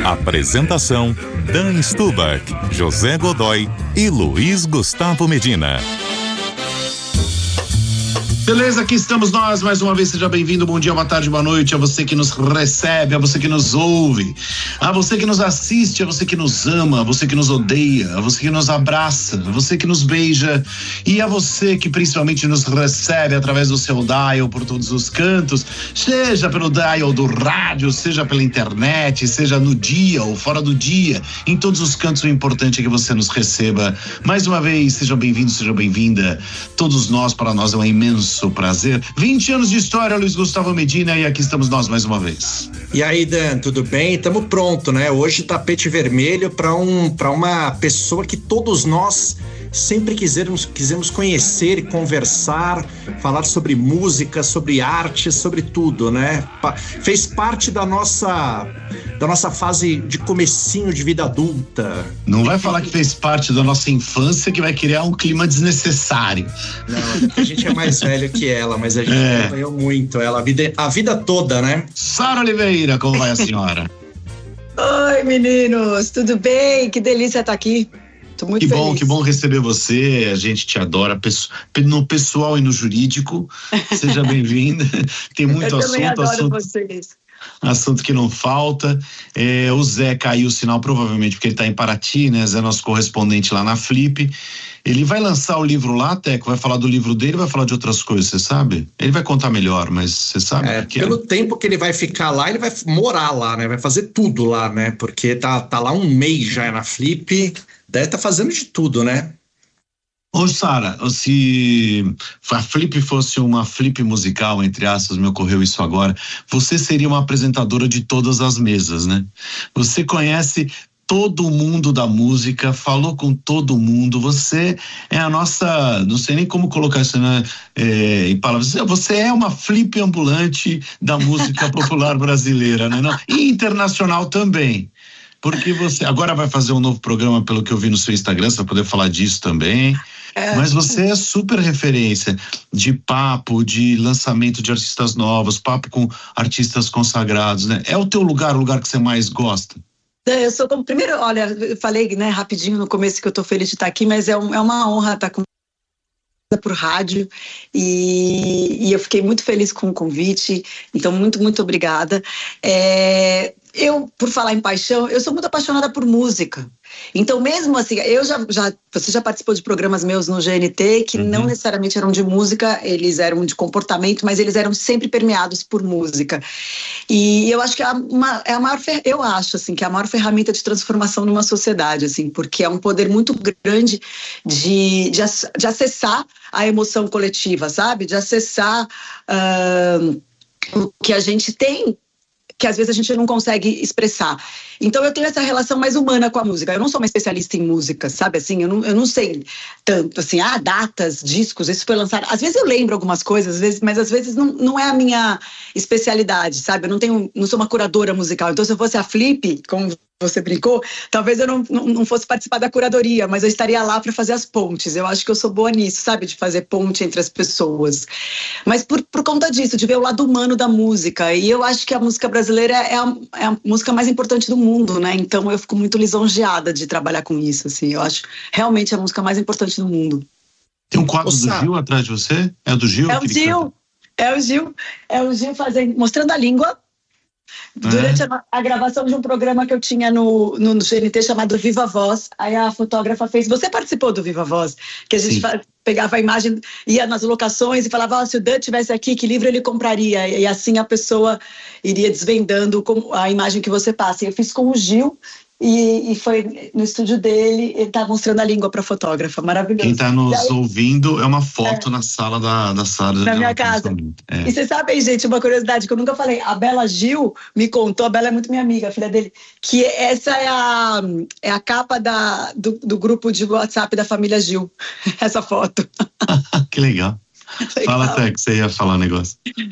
Apresentação: Dan Stubach, José Godoy e Luiz Gustavo Medina. Beleza, aqui estamos nós, mais uma vez, seja bem-vindo, bom dia, boa tarde, boa noite, a você que nos recebe, a você que nos ouve, a você que nos assiste, a você que nos ama, a você que nos odeia, a você que nos abraça, a você que nos beija e a você que principalmente nos recebe através do seu dial por todos os cantos, seja pelo dial do rádio, seja pela internet, seja no dia ou fora do dia, em todos os cantos o importante é que você nos receba. Mais uma vez, seja bem-vindo, seja bem-vinda, todos nós, para nós é um imenso prazer. 20 anos de história, Luiz Gustavo Medina, e aqui estamos nós mais uma vez. E aí, Dan, tudo bem? Estamos pronto, né? Hoje tapete vermelho para uma pessoa que todos nós sempre quisemos conhecer e conversar, falar sobre música, sobre arte, sobre tudo, né? Fez parte da nossa fase de comecinho de vida adulta. Não vai falar que fez parte da nossa infância, que vai criar um clima desnecessário. Não, a gente é mais velho que ela, mas a gente acompanhou muito ela a vida toda, né? Sara Oliveira, como vai a senhora? Oi, meninos, tudo bem? Que delícia estar aqui. Tô muito feliz. Que bom receber você, a gente te adora, no pessoal e no jurídico, seja bem-vinda. Tem muito assunto que não falta. O Zé caiu o sinal, provavelmente porque ele está em Paraty, né? Zé, nosso correspondente lá na Flip. Ele vai lançar o livro lá, Teco, vai falar do livro dele, vai falar de outras coisas, você sabe? Ele vai contar melhor, mas você sabe? Pelo tempo que ele vai ficar lá, ele vai morar lá, né? Vai fazer tudo lá, né? Porque tá lá um mês já na Flip, deve estar fazendo de tudo, né? Ô, Sara, se a Flip fosse uma Flip musical, entre aspas, me ocorreu isso agora, você seria uma apresentadora de todas as mesas, né? Você conhece todo mundo da música, falou com todo mundo, você é a nossa, não sei nem como colocar isso, né, em palavras, você é uma Flip ambulante da música popular brasileira, né? Não? E internacional também. Porque você agora vai fazer um novo programa, pelo que eu vi no seu Instagram, você vai poder falar disso também. Mas você é super referência de papo, de lançamento de artistas novos, papo com artistas consagrados, né? É o teu lugar, o lugar que você mais gosta? Eu sou como, primeiro, olha, eu falei, né, rapidinho no começo que eu tô feliz de estar aqui, mas é uma honra estar com por rádio e eu fiquei muito feliz com o convite, então muito, muito obrigada. Eu, por falar em paixão, eu sou muito apaixonada por música. Então, mesmo assim, você já participou de programas meus no GNT que não necessariamente eram de música, eles eram de comportamento, mas eles eram sempre permeados por música. E eu acho que eu acho assim que é a maior ferramenta de transformação numa sociedade, assim, porque é um poder muito grande de acessar a emoção coletiva, sabe? De acessar o que a gente tem, que às vezes a gente não consegue expressar. Então eu tenho essa relação mais humana com a música. Eu não sou uma especialista em música, sabe? Assim, eu não sei tanto, assim, datas, discos, isso foi lançado. Às vezes eu lembro algumas coisas, mas às vezes não é a minha especialidade, sabe? Eu não sou uma curadora musical. Então se eu fosse a Flip, como você brincou, talvez eu não fosse participar da curadoria, mas eu estaria lá para fazer as pontes. Eu acho que eu sou boa nisso, sabe? De fazer ponte entre as pessoas. Mas por conta disso, de ver o lado humano da música. E eu acho que a música brasileira é a música mais importante do mundo, né? Então eu fico muito lisonjeada de trabalhar com isso, assim. Eu acho realmente a música mais importante do mundo. Tem um quadro do Gil atrás de você? É do Gil? É o Gil mostrando a língua. Durante a gravação de um programa que eu tinha no GNT chamado Viva Voz, aí a fotógrafa fez... Você participou do Viva Voz? Que a gente pegava a imagem, ia nas locações e falava, se o Dan estivesse aqui, que livro ele compraria? E assim a pessoa iria desvendando a imagem que você passa. E eu fiz com o Gil e foi no estúdio dele, ele tá mostrando a língua pra fotógrafa, maravilhoso. Quem tá nos ouvindo é uma foto na sala da sala da minha casa. E vocês sabem, gente, uma curiosidade que eu nunca falei, a Bela Gil me contou, a Bela é muito minha amiga, a filha dele, que essa é a capa do grupo de WhatsApp da família Gil, essa foto. Que legal. Fala até que você ia falar um negócio.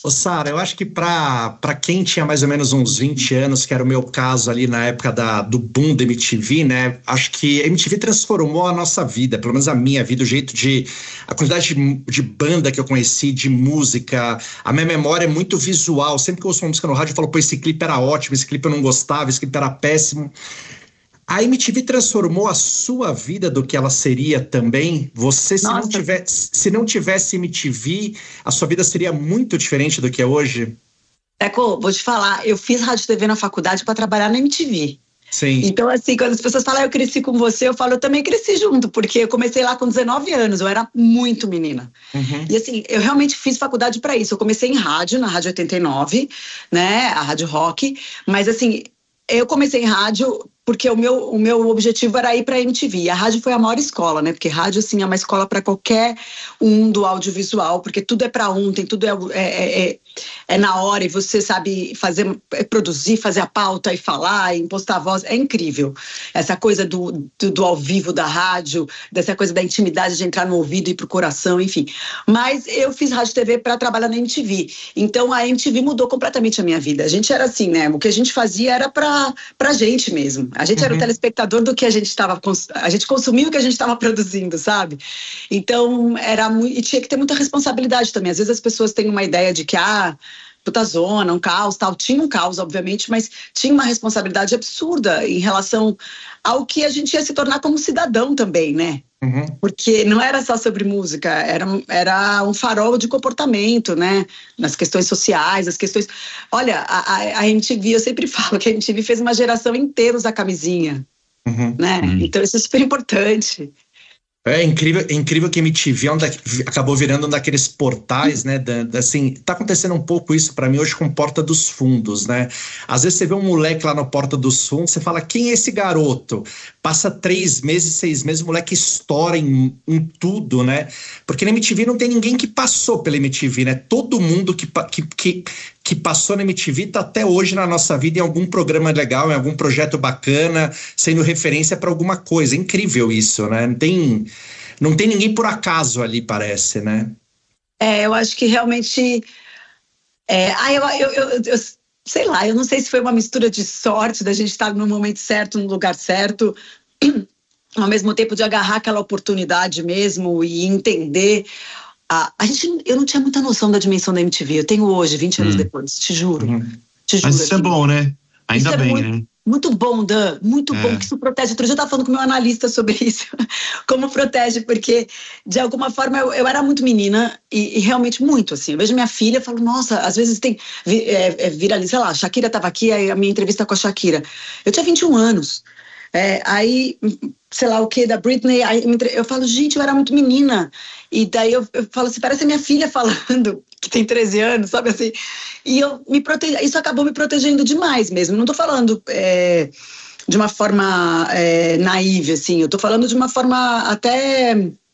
Ô Sara, eu acho que para quem tinha mais ou menos uns 20 anos, que era o meu caso ali na época do boom da MTV, né? Acho que a MTV transformou a nossa vida, pelo menos a minha vida, a quantidade de banda que eu conheci, de música. A minha memória é muito visual. Sempre que eu ouço uma música no rádio, eu falo, pô, esse clipe era ótimo, esse clipe eu não gostava, esse clipe era péssimo. A MTV transformou a sua vida do que ela seria também? Você, se não tivesse MTV, a sua vida seria muito diferente do que é hoje? Teco, vou te falar, eu fiz rádio e TV na faculdade para trabalhar na MTV. Sim. Então, assim, quando as pessoas falam, eu cresci com você, eu falo, eu também cresci junto, porque eu comecei lá com 19 anos, eu era muito menina. Uhum. E assim, eu realmente fiz faculdade para isso. Eu comecei em rádio, na Rádio 89, né, a Rádio Rock, mas assim, eu comecei em rádio porque o meu objetivo era ir para a MTV. E a rádio foi a maior escola, né? Porque rádio, assim, é uma escola para qualquer um do audiovisual, porque tudo é para ontem, tudo é na hora, e você sabe produzir, fazer a pauta e falar, e impostar a voz. É incrível. Essa coisa do ao vivo da rádio, dessa coisa da intimidade de entrar no ouvido e ir pro coração, enfim. Mas eu fiz rádio e TV para trabalhar na MTV. Então a MTV mudou completamente a minha vida. A gente era assim, né? O que a gente fazia era pra gente mesmo. A gente era o telespectador do que a gente consumia o que a gente estava produzindo, sabe? Então, e tinha que ter muita responsabilidade também. Às vezes as pessoas têm uma ideia de que, puta zona, um caos, tal. Tinha um caos, obviamente, mas tinha uma responsabilidade absurda em relação ao que a gente ia se tornar como cidadão também, né? Uhum. Porque não era só sobre música, era um farol de comportamento, né? Nas questões sociais, as questões... Olha, a MTV, eu sempre falo que a MTV fez uma geração inteira usar camisinha, né? Então isso é super importante. É incrível que a MTV acabou virando um daqueles portais, né? Assim, tá acontecendo um pouco isso pra mim hoje com Porta dos Fundos, né? Às vezes você vê um moleque lá no Porta dos Fundos, você fala, quem é esse garoto? Passa 3 meses, 6 meses, o moleque estoura em tudo, né? Porque na MTV não tem ninguém que passou pela MTV, né? Todo mundo que passou na MTV tá até hoje na nossa vida em algum programa legal, em algum projeto bacana, sendo referência para alguma coisa. É incrível isso, né? Não tem ninguém por acaso ali, parece, né? Eu acho que realmente... eu sei lá, eu não sei se foi uma mistura de sorte, da gente estar no momento certo, no lugar certo, ao mesmo tempo de agarrar aquela oportunidade mesmo e entender... eu não tinha muita noção da dimensão da MTV. Eu tenho hoje, 20 anos depois, te juro. Te juro. Mas isso é bom, né? Ainda bem, né? Muito bom, Dan. Muito bom que isso protege. Outro dia eu estava falando com o meu analista sobre isso. Como protege, porque de alguma forma eu era muito menina e realmente muito, assim. Eu vejo minha filha e falo, nossa, às vezes tem... viraliza, sei lá, a Shakira estava aqui, aí a minha entrevista com a Shakira. Eu tinha 21 anos. Aí, sei lá o que, da Britney, aí eu falo, gente, eu era muito menina. E daí eu falo assim, parece a minha filha falando, que tem 13 anos, sabe assim? E isso acabou me protegendo demais mesmo. Não tô falando de uma forma naive, assim. Eu tô falando de uma forma até...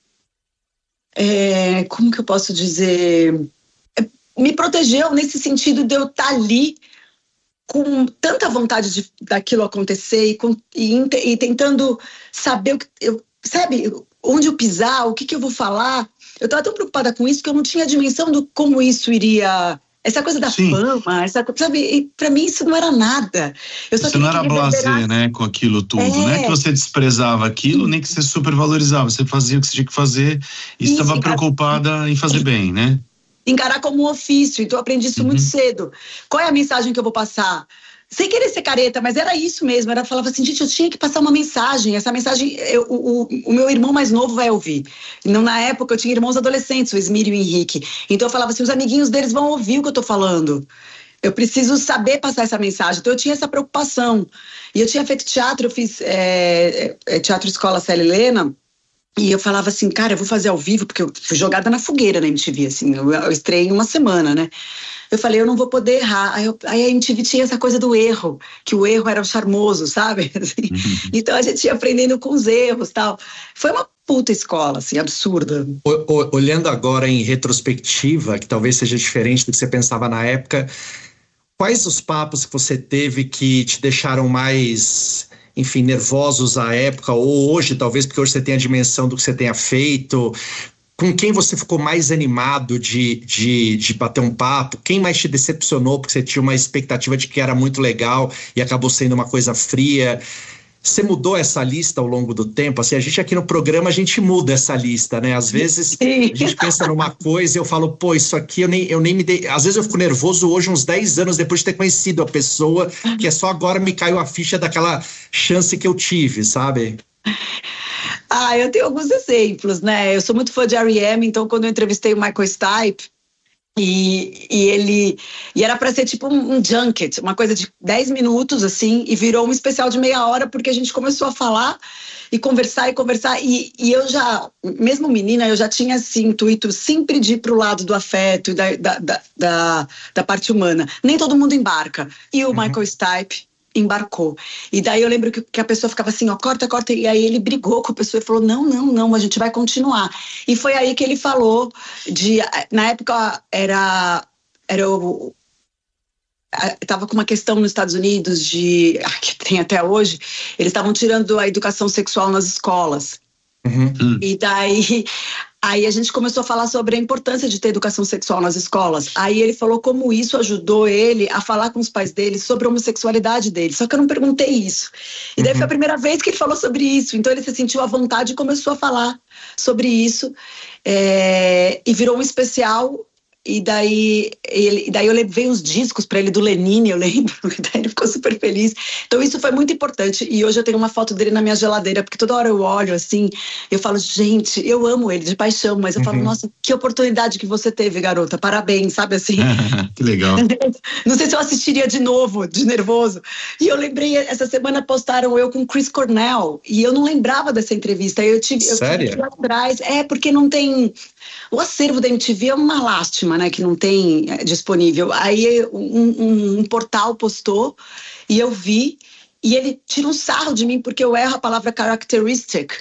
como que eu posso dizer? Me protegeu nesse sentido de eu estar ali com tanta vontade daquilo acontecer e tentando saber sabe, onde eu pisar, o que eu vou falar. Eu estava tão preocupada com isso que eu não tinha a dimensão de como isso iria... Essa coisa da fama, sabe? E pra mim isso não era nada. Você não era blasé, né, com aquilo tudo. Não é que você desprezava aquilo, nem que você supervalorizava. Você fazia o que você tinha que fazer e estava preocupada em fazer bem, né? Encarar como um ofício, então eu aprendi isso muito cedo. Qual é a mensagem que eu vou passar? Sem querer ser careta, mas era isso mesmo. Ela falava assim, gente, eu tinha que passar uma mensagem. Essa mensagem, o meu irmão mais novo vai ouvir. Não, na época eu tinha irmãos adolescentes, o Esmírio e o Henrique. Então eu falava assim, os amiguinhos deles vão ouvir o que eu tô falando. Eu preciso saber passar essa mensagem. Então eu tinha essa preocupação. E eu tinha feito teatro, eu fiz Teatro Escola Célia Helena. E eu falava assim, cara, eu vou fazer ao vivo, porque eu fui jogada na fogueira na MTV, assim, eu estreiei em uma semana, né? Eu falei, eu não vou poder errar. Aí a MTV tinha essa coisa do erro, que o erro era o charmoso, sabe? Assim, então a gente ia aprendendo com os erros e tal. Foi uma puta escola, assim, absurda. Olhando agora em retrospectiva, que talvez seja diferente do que você pensava na época, quais os papos que você teve que te deixaram mais... enfim, nervosos à época, ou hoje, talvez porque hoje você tem a dimensão do que você tenha feito. com quem você ficou mais animado de bater um papo? Quem mais te decepcionou porque você tinha uma expectativa de que era muito legal e acabou sendo uma coisa fria? Você mudou essa lista ao longo do tempo? Assim, a gente aqui no programa, a gente muda essa lista, né? Às vezes a gente pensa numa coisa e eu falo, pô, isso aqui eu nem me dei... Às vezes eu fico nervoso hoje, uns 10 anos depois de ter conhecido a pessoa, que é só agora me caiu a ficha daquela chance que eu tive, sabe? Eu tenho alguns exemplos, né? Eu sou muito fã de R.E.M., então quando eu entrevistei o Michael Stipe, e era para ser tipo um junket, uma coisa de 10 minutos, assim, e virou um especial de meia hora, porque a gente começou a falar e conversar, e eu já, mesmo menina, eu já tinha esse intuito sempre de ir pro lado do afeto e da parte humana. Nem todo mundo embarca. E o Michael Stipe embarcou. E daí eu lembro que a pessoa ficava assim, ó, corta, e aí ele brigou com a pessoa e falou, não, a gente vai continuar. E foi aí que ele falou na época estava com uma questão nos Estados Unidos que tem até hoje, eles estavam tirando a educação sexual nas escolas. E daí a gente começou a falar sobre a importância de ter educação sexual nas escolas. Aí ele falou como isso ajudou ele a falar com os pais dele sobre a homossexualidade dele. Só que eu não perguntei isso. E daí foi a primeira vez que ele falou sobre isso. Então ele se sentiu à vontade e começou a falar sobre isso. E virou um especial. E daí eu levei uns discos para ele do Lenine, eu lembro, e daí ele ficou super feliz. Então isso foi muito importante, e hoje eu tenho uma foto dele na minha geladeira, porque toda hora eu olho assim, eu falo, gente, eu amo ele de paixão, mas eu falo, nossa, que oportunidade que você teve, garota, parabéns, sabe assim? Que legal. Não sei se eu assistiria de novo, de nervoso. E eu lembrei, essa semana postaram eu com Chris Cornell, e eu não lembrava dessa entrevista. Sério? Eu tive lá atrás, porque não tem... O acervo da MTV é uma lástima, né, que não tem disponível. Aí um portal postou e eu vi, e ele tira um sarro de mim porque eu erro a palavra characteristic.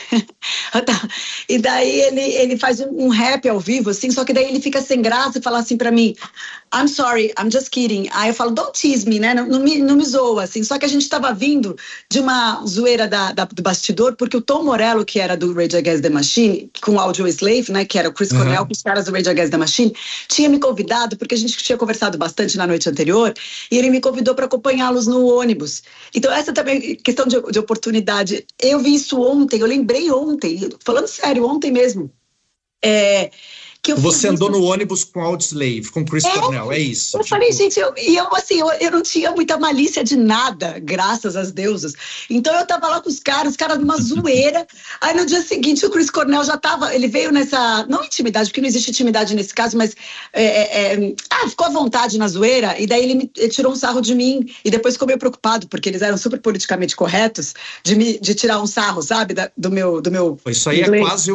E daí ele faz um rap ao vivo, assim, só que daí ele fica sem graça e fala assim pra mim, I'm sorry, I'm just kidding. Aí eu falo, don't tease me, né? Não me zoa, assim. Só que a gente tava vindo de uma zoeira do bastidor, porque o Tom Morello, que era do Rage Against the Machine, com o Audio Slave, né? Que era o Chris Cornell, com os caras do Rage Against the Machine, tinha me convidado, porque a gente tinha conversado bastante na noite anterior, e ele me convidou para acompanhá-los no ônibus. Então essa também, questão de oportunidade. Eu vi isso ontem, eu lembrei ontem, falando sério, ontem mesmo. Que você andou no ônibus com Audioslave, com Chris Cornell, é isso? Eu falei, gente, eu não tinha muita malícia de nada, graças às deusas. Então eu tava lá com os caras numa zoeira. Aí no dia seguinte o Chris Cornell já tava, ele veio nessa, não intimidade, porque não existe intimidade nesse caso, mas ficou à vontade na zoeira, e daí ele tirou um sarro de mim, e depois ficou meio preocupado, porque eles eram super politicamente corretos, de tirar um sarro, sabe, do meu Isso aí inglês. É quase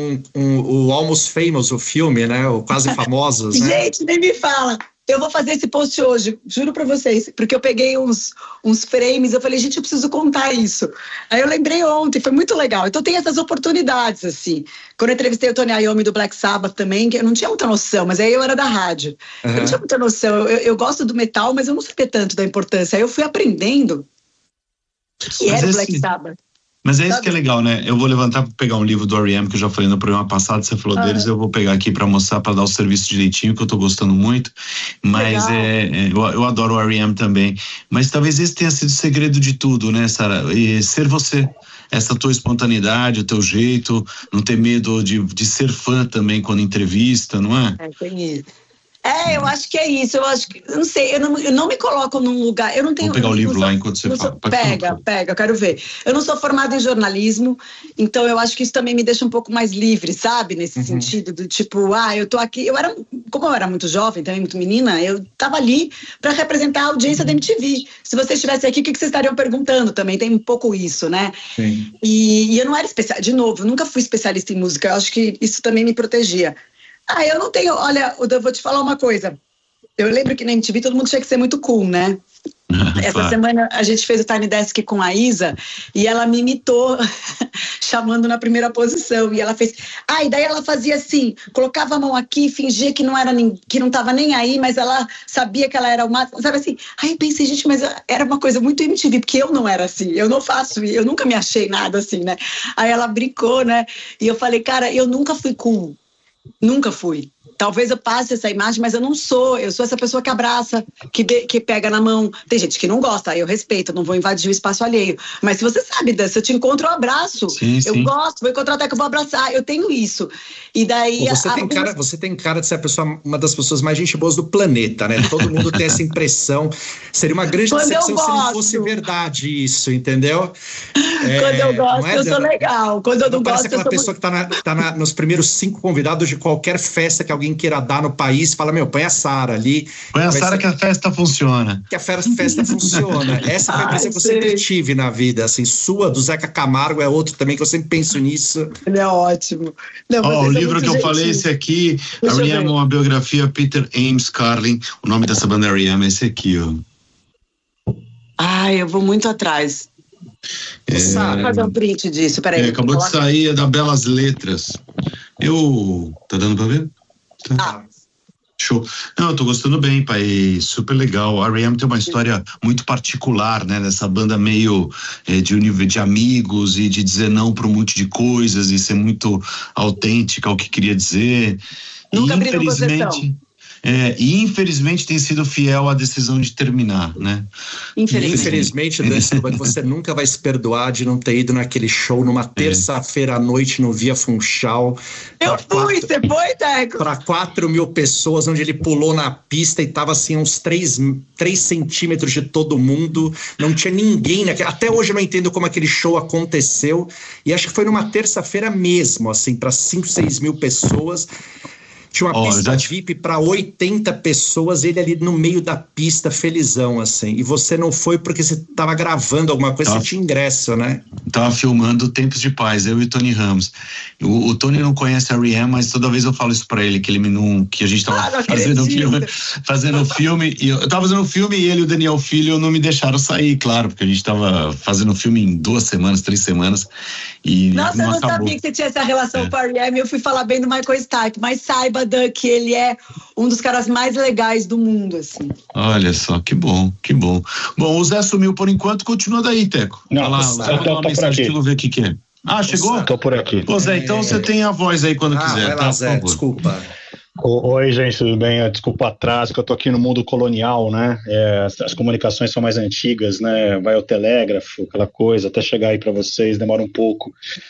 o Almost Famous, o filme, né? O Quase Famosos, né? Gente, nem me fala. Eu vou fazer esse post hoje, juro pra vocês, porque eu peguei uns frames, eu falei, gente, eu preciso contar isso. Aí eu lembrei ontem, foi muito legal. Então tem essas oportunidades, assim. Quando eu entrevistei o Tony Iommi do Black Sabbath também, que eu não tinha muita noção, mas aí eu era da rádio. Eu não tinha muita noção. Eu gosto do metal, mas eu não sabia tanto da importância. Aí eu fui aprendendo o que era o Black Sabbath. Mas é isso que é legal, né? Eu vou levantar para pegar um livro do R.E.M. que eu já falei no programa passado, você falou deles, eu vou pegar aqui para mostrar, para dar o serviço direitinho, que eu tô gostando muito. Mas eu adoro o R.E.M. também. Mas talvez esse tenha sido o segredo de tudo, né, Sara? Ser você. Essa tua espontaneidade, o teu jeito, não ter medo de ser fã também quando entrevista, não é? Tem isso. Eu acho que é isso. Eu acho que, não sei, eu não me coloco num lugar. Eu não tenho. Vou pegar o livro lá enquanto você fala. Pega, eu quero ver. Eu não sou formada em jornalismo, então eu acho que isso também me deixa um pouco mais livre, sabe? Nesse sentido do tipo, eu tô aqui. Como eu era muito jovem, também muito menina, eu tava ali para representar a audiência da MTV. Se vocês estivessem aqui, o que vocês estariam perguntando? Também tem um pouco isso, né? Sim. E eu não era especialista. De novo, eu nunca fui especialista em música. Eu acho que isso também me protegia. Eu não tenho, olha, eu vou te falar uma coisa. Eu lembro que na MTV todo mundo tinha que ser muito cool, né? Essa semana a gente fez o Tiny Desk com a Isa e ela me imitou chamando na primeira posição, e ela fez, e daí ela fazia assim, colocava a mão aqui, fingia que não tava nem aí, mas ela sabia que ela era uma, sabe assim, aí eu pensei, gente, mas era uma coisa muito MTV, porque eu não era assim, eu não faço, eu nunca me achei nada assim, né, aí ela brincou, né, e eu falei, cara, eu nunca fui cool, nunca fui. Talvez eu passe essa imagem, mas eu sou essa pessoa que abraça, que pega na mão. Tem gente que não gosta, eu respeito, não vou invadir o espaço alheio. Mas se você sabe, Dan, se eu te encontro, eu abraço. Sim, eu gosto, vou encontrar até que eu vou abraçar, eu tenho isso. E daí... Você tem cara de ser uma das pessoas mais gente boas do planeta, né? Todo mundo tem essa impressão. Seria uma grande decepção se não fosse verdade isso, entendeu? Quando eu gosto, eu sou legal. Quando eu não gosto, eu sou... Parece aquela pessoa que tá nos primeiros 5 convidados de qualquer festa que alguém queira dar no país, fala, põe a Sara ali. Põe a Sara que a festa funciona. Que a festa funciona. Essa foi a impressão que eu sempre tive na vida, assim, sua, do Zeca Camargo, é outro também, que eu sempre penso nisso. Ele é ótimo. O livro que eu falei, esse aqui, a R.E.M., uma biografia, Peter Ames Carlin, o nome dessa banda R.E.M. é esse aqui, ó. Eu vou muito atrás. Vou fazer um print disso, peraí. Acabou de sair, é da Belas Letras. Tá dando pra ver? Tá. Show. Não, eu tô gostando bem, pai, super legal. A R.E.M. tem uma história muito particular, né, dessa banda meio de amigos e de dizer não para um monte de coisas e ser muito autêntica ao que queria dizer. Nunca abriu concessão. E infelizmente tem sido fiel à decisão de terminar, né? Infelizmente, Dan Silva, você nunca vai se perdoar de não ter ido naquele show numa terça-feira à noite no Via Funchal. Você foi, Teco? Para 4.000 pessoas, onde ele pulou na pista e tava assim uns 3 centímetros de todo mundo, não tinha ninguém, né? Até hoje eu não entendo como aquele show aconteceu, e acho que foi numa terça-feira mesmo, assim, para 5, 6 mil pessoas. Tinha uma pista VIP para 80 pessoas, ele ali no meio da pista, felizão, assim. E você não foi porque você estava gravando alguma coisa, você tinha ingresso, né? Tava filmando Tempos de Paz, eu e Tony Ramos. O Tony não conhece a R.E.M., mas toda vez eu falo isso pra ele, que a gente tava fazendo filme, e eu tava fazendo filme e ele e o Daniel Filho não me deixaram sair, claro, porque a gente tava fazendo filme em 2 semanas, 3 semanas, e nossa, eu não sabia que você tinha essa relação com a R.E.M., eu fui falar bem do Michael Stipe, mas saiba, Dan, que ele é um dos caras mais legais do mundo, assim. Olha só, que bom, que bom. Bom, o Zé sumiu por enquanto, continua daí, Teco. Não, eu tô por aqui. Deixa eu ver o que é. Chegou? Tô por aqui. Pô, Zé, então você tem a voz aí quando quiser. Vai lá, Zé, desculpa. Oi, gente, tudo bem? Desculpa o atraso, que eu tô aqui no mundo colonial, né? As comunicações são mais antigas, né? Vai ao telégrafo, aquela coisa, até chegar aí para vocês, demora um pouco.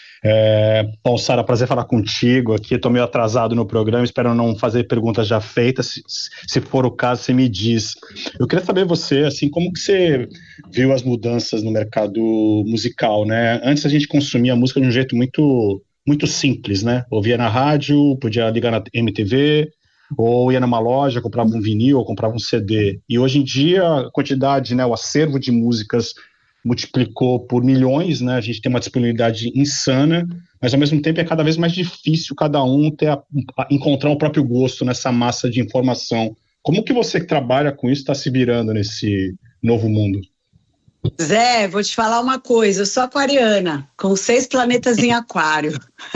Bom, Sara, prazer falar contigo aqui, tô meio atrasado no programa, espero não fazer perguntas já feitas, se for o caso, você me diz. Eu queria saber você, assim, como que você viu as mudanças no mercado musical, né? Antes a gente consumia a música de um jeito muito simples, né? Ouvia na rádio, podia ligar na MTV, ou ia numa loja, comprava um vinil, ou comprava um CD. E hoje em dia, a quantidade, né, o acervo de músicas multiplicou por milhões, né? A gente tem uma disponibilidade insana, mas ao mesmo tempo é cada vez mais difícil cada um encontrar o próprio gosto nessa massa de informação. Como que você que trabalha com isso está se virando nesse novo mundo? Zé, vou te falar uma coisa, eu sou aquariana, com 6 planetas em aquário.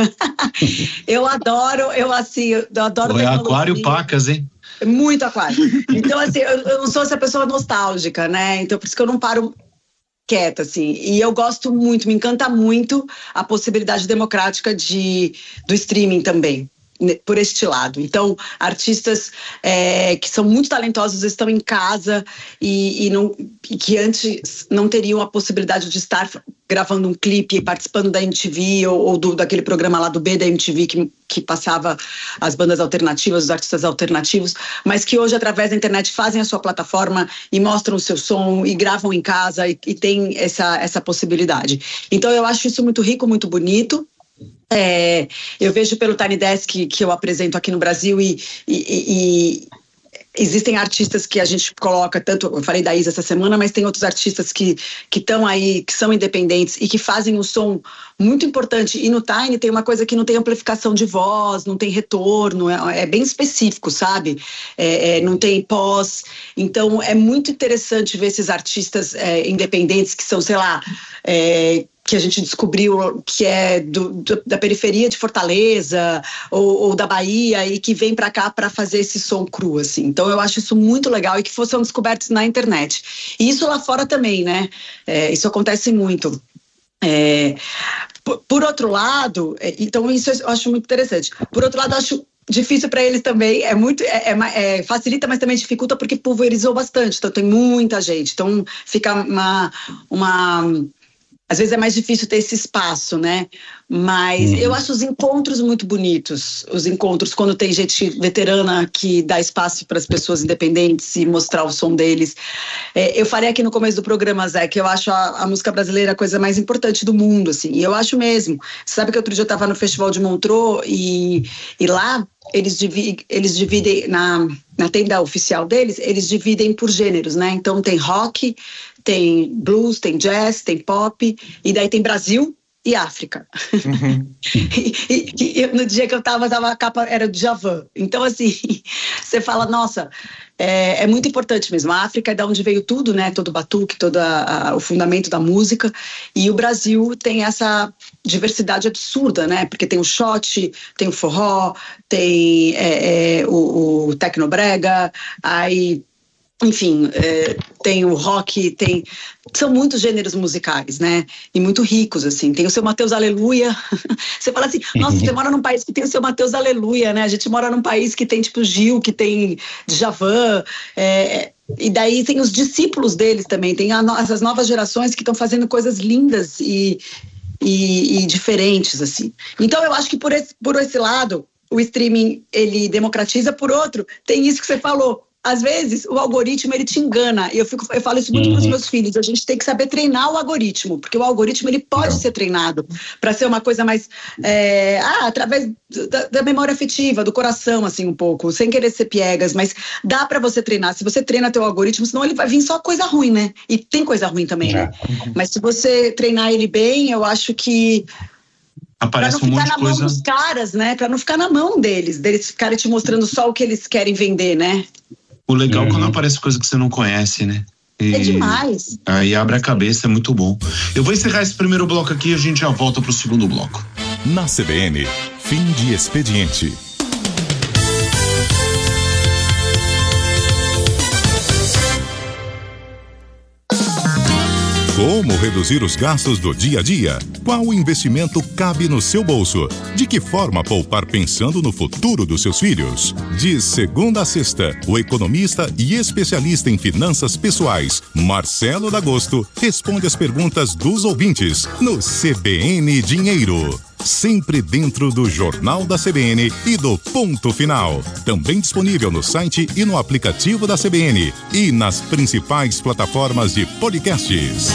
eu adoro aquário pacas, hein? Muito aquário. Então, assim, eu não sou essa pessoa nostálgica, né? Então, por isso que eu não paro quieta, assim, e eu gosto muito, me encanta muito a possibilidade democrática do streaming também, por este lado. Então, artistas que são muito talentosos estão em casa e que antes não teriam a possibilidade de estar gravando um clipe, participando da MTV ou daquele programa lá do B da MTV que passava as bandas alternativas, os artistas alternativos, mas que hoje, através da internet, fazem a sua plataforma e mostram o seu som e gravam em casa e tem essa possibilidade. Então, eu acho isso muito rico, muito bonito. Eu vejo pelo Tiny Desk que eu apresento aqui no Brasil e Existem artistas que a gente coloca, tanto, eu falei da Isa essa semana, mas tem outros artistas que estão aí, que são independentes e que fazem um som muito importante. E no Tiny tem uma coisa que não tem amplificação de voz, não tem retorno, é bem específico, sabe? Não tem pós. Então é muito interessante ver esses artistas independentes que são, sei lá, que a gente descobriu que é da periferia de Fortaleza ou da Bahia e que vem para cá para fazer esse som cru, assim. Então eu acho isso muito legal e que são descobertos na internet. E isso lá fora também, né? Isso acontece muito. Por outro lado, então isso eu acho muito interessante. Por outro lado, eu acho difícil para eles também, facilita, mas também dificulta porque pulverizou bastante, então tem muita gente. Então fica às vezes é mais difícil ter esse espaço, né? Mas eu acho os encontros muito bonitos. Os encontros, quando tem gente veterana que dá espaço para as pessoas independentes e mostrar o som deles. Eu falei aqui no começo do programa, Zé, que eu acho a música brasileira a coisa mais importante do mundo, assim. E eu acho mesmo. Você sabe que outro dia eu estava no Festival de Montreux e lá eles dividem, na tenda oficial deles, eles dividem por gêneros, né? Então tem rock, tem blues, tem jazz, tem pop, e daí tem Brasil e África. Uhum. e no dia que eu tava a capa era do Djavan. Então, assim, você fala, nossa, é muito importante mesmo. A África é da onde veio tudo, né? Todo o batuque, todo o fundamento da música. E o Brasil tem essa diversidade absurda, né? Porque tem o shot, tem o forró, tem o tecnobrega, aí... Enfim, tem o rock, são muitos gêneros musicais, né? E muito ricos, assim. Tem o Seu Mateus Aleluia. Você fala assim, nossa, você mora num país que tem o Seu Mateus Aleluia, né? A gente mora num país que tem, tipo, Gil, que tem Djavan. E daí tem os discípulos deles também. Tem essas novas gerações que estão fazendo coisas lindas e diferentes, assim. Então, eu acho que por esse lado, o streaming, ele democratiza. Por outro, tem isso que você falou. Às vezes, o algoritmo, ele te engana. Eu falo isso muito para os meus filhos. A gente tem que saber treinar o algoritmo, porque o algoritmo, ele pode ser treinado para ser uma coisa mais... através da memória afetiva, do coração, assim, um pouco, sem querer ser piegas, mas dá para você treinar. Se você treina teu algoritmo, senão ele vai vir só coisa ruim, né? E tem coisa ruim também, né? Mas se você treinar ele bem, eu acho que... Aparece um monte de coisa... Pra não ficar na mão dos caras, né? Pra não ficar na mão deles ficarem te mostrando só o que eles querem vender, né? O legal é quando aparece coisa que você não conhece, né? É demais. Aí abre a cabeça, é muito bom. Eu vou encerrar esse primeiro bloco aqui e a gente já volta pro segundo bloco. Na CBN, fim de expediente. Como reduzir os gastos do dia a dia? Qual investimento cabe no seu bolso? De que forma poupar pensando no futuro dos seus filhos? De segunda a sexta, o economista e especialista em finanças pessoais, Marcelo D'Agosto, responde as perguntas dos ouvintes no CBN Dinheiro. Sempre dentro do Jornal da CBN e do Ponto Final. Também disponível no site e no aplicativo da CBN e nas principais plataformas de podcasts.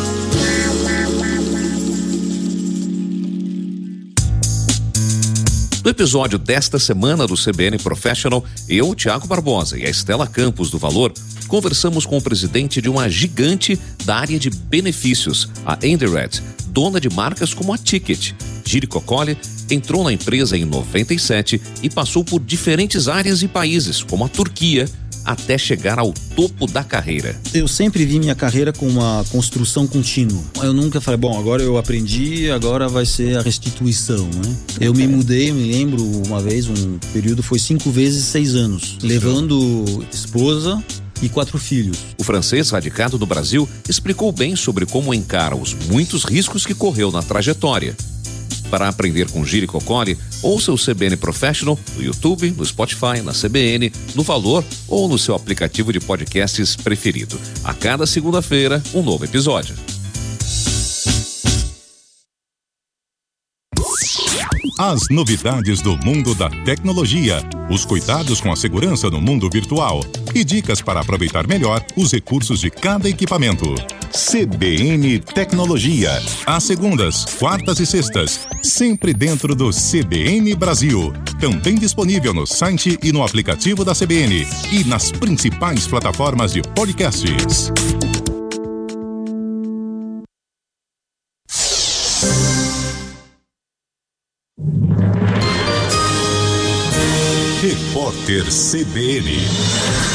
No episódio desta semana do CBN Professional, eu, Thiago Barbosa e a Estela Campos do Valor, conversamos com o presidente de uma gigante da área de benefícios, a Endired, dona de marcas como a Ticket. Giri Coccoli entrou na empresa em 97 e passou por diferentes áreas e países, como a Turquia, até chegar ao topo da carreira. Eu sempre vi minha carreira com uma construção contínua. Eu nunca falei, bom, agora eu aprendi, agora vai ser a restituição, né? Eu me mudei, me lembro uma vez, um período foi 5 vezes 6 anos, levando esposa e 4 filhos. O francês radicado no Brasil explicou bem sobre como encara os muitos riscos que correu na trajetória. Para aprender com Giri Coccoli, ouça o CBN Professional no YouTube, no Spotify, na CBN, no Valor ou no seu aplicativo de podcasts preferido. A cada segunda-feira, um novo episódio. As novidades do mundo da tecnologia, os cuidados com a segurança no mundo virtual e dicas para aproveitar melhor os recursos de cada equipamento. CBN Tecnologia, às segundas, quartas e sextas, sempre dentro do CBN Brasil. também disponível no site e no aplicativo da CBN e nas principais plataformas de podcasts. Repórter CBN.